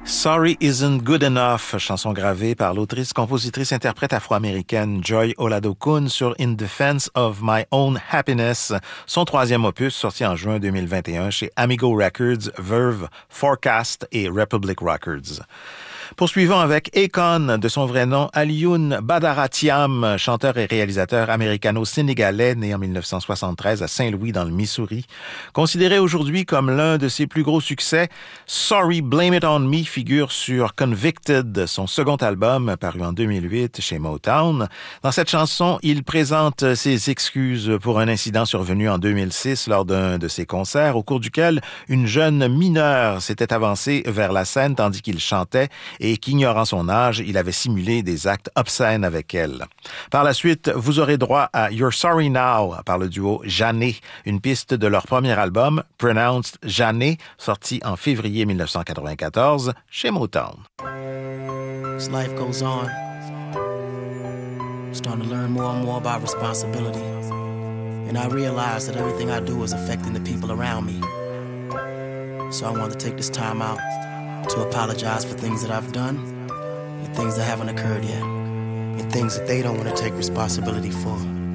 Sorry Isn't Good Enough, chanson gravée par l'autrice, compositrice, interprète afro-américaine Joy Oladokun sur In Defense of My Own Happiness, son troisième opus sorti en juin 2021 chez Amigo Records, Verve, Forecast et Republic Records. Poursuivons avec Akon, de son vrai nom Alioune Badara-Thiam, chanteur et réalisateur américano-sénégalais né en 1973 à Saint-Louis dans le Missouri. Considéré aujourd'hui comme l'un de ses plus gros succès, Sorry Blame It On Me figure sur Convicted, son second album paru en 2008 chez Motown. Dans cette chanson, il présente ses excuses pour un incident survenu en 2006 lors d'un de ses concerts au cours duquel une jeune mineure s'était avancée vers la scène tandis qu'il chantait et qu'ignorant son âge, il avait simulé des actes obscènes avec elle. Par la suite, vous aurez droit à You're Sorry Now par le duo Jané, une piste de leur premier album, Pronounced Jané, sorti en février 1994 chez Motown. As life goes on, I'm starting to learn more and more about responsibility. And I realize that everything I do is affecting the people around me. So I want to take this time out to apologize for things that I've done and things that haven't occurred yet and things that they don't want to take responsibility for.